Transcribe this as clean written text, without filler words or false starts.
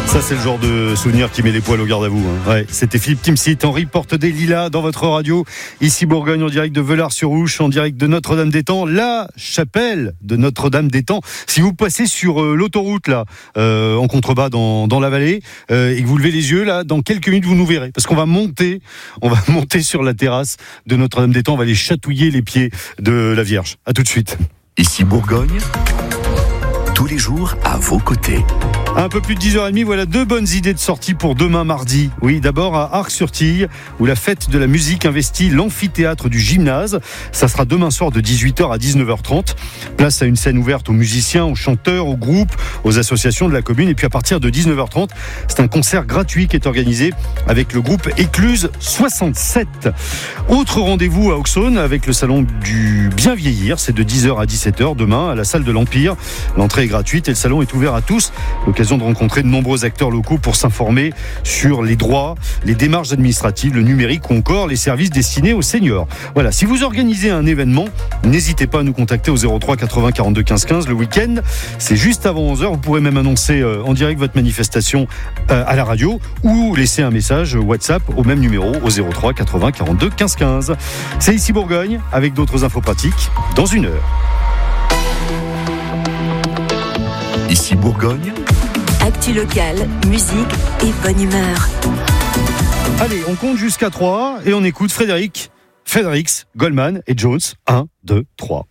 Ça, c'est le genre de souvenir qui met les poils au garde à vous. Ouais, c'était Philippe Timsit, Henri Porte des Lilas dans votre radio. Ici Bourgogne, en direct de Velars-sur-Ouche, en direct de Notre-Dame-des-Temps, la chapelle de Notre-Dame-des-Temps. Si vous passez sur l'autoroute là, en contrebas dans la vallée, et que vous levez les yeux là, dans quelques minutes vous nous verrez, parce qu'on va monter sur la terrasse de Notre-Dame-des-Temps. On va aller chatouiller les pieds de la Vierge. À tout de suite. Ici Bourgogne, tous les jours à vos côtés. Un peu plus de 10h30, voilà deux bonnes idées de sortie pour demain mardi. Oui, d'abord à Arc-sur-Tille, où la fête de la musique investit l'amphithéâtre du gymnase. Ça sera demain soir de 18h à 19h30. Place à une scène ouverte aux musiciens, aux chanteurs, aux groupes, aux associations de la commune. Et puis à partir de 19h30, c'est un concert gratuit qui est organisé avec le groupe Écluse 67. Autre rendez-vous à Auxonne avec le salon du bien vieillir. C'est de 10h à 17h demain à la salle de l'Empire. L'entrée est gratuite et le salon est ouvert à tous. L'occasion de rencontrer de nombreux acteurs locaux pour s'informer sur les droits, les démarches administratives, le numérique ou encore les services destinés aux seniors. Voilà, si vous organisez un événement, n'hésitez pas à nous contacter au 03 80 42 15 15 le week-end. C'est juste avant 11h. Vous pourrez même annoncer en direct votre manifestation à la radio ou laisser un message WhatsApp au même numéro au 03 80 42 15 15. C'est ici Bourgogne avec d'autres infos pratiques dans une heure. Ici Bourgogne. Actu locale, musique et bonne humeur. Allez, on compte jusqu'à 3 et on écoute Fredericks, Goldman et Jones. 1, 2, 3.